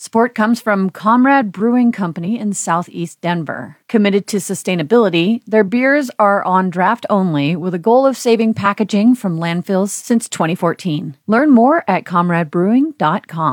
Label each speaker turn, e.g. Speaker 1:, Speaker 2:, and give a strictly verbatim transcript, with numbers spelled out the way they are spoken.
Speaker 1: Support comes from Comrade Brewing Company in Southeast Denver. Committed to sustainability, their beers are on draft only with a goal of saving packaging from landfills since twenty fourteen. Learn more at comrade brewing dot com.